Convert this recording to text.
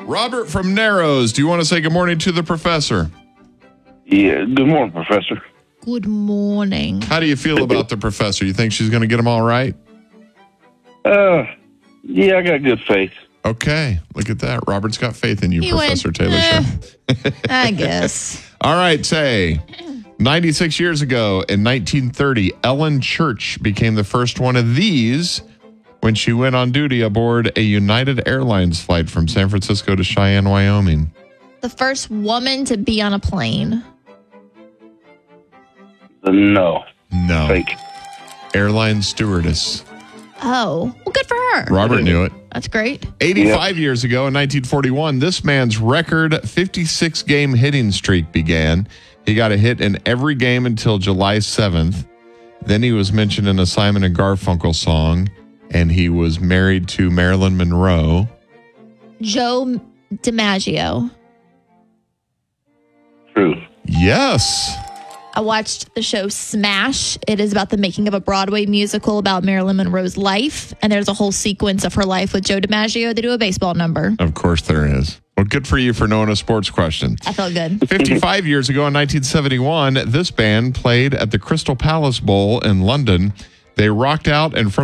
Robert from Narrows, do you want to say good morning to the professor? Yeah, good morning, Professor. Good morning. How do you feel about the professor? You think she's going to get them all right? Yeah, I got good faith. Okay, look at that. Robert's got faith in you, He Professor went, Taylor. I guess. All right, say 96 years ago in 1930, Ellen Church became the first one of these when she went on duty aboard a United Airlines flight from San Francisco to Cheyenne, Wyoming. The first woman to be on a plane. No. No. Fake. Airline stewardess. Oh, well, good for her. Robert knew it. That's great. 85 years ago in 1941, this man's record 56-game hitting streak began. He got a hit in every game until July 7th. Then he was mentioned in a Simon and Garfunkel song, and he was married to Marilyn Monroe. Joe DiMaggio. True. Yes. I watched the show Smash. It is about the making of a Broadway musical about Marilyn Monroe's life. And there's a whole sequence of her life with Joe DiMaggio. They do a baseball number. Of course there is. Well, good for you for knowing a sports question. I felt good. 55 years ago in 1971, this band played at the Crystal Palace Bowl in London. They rocked out in front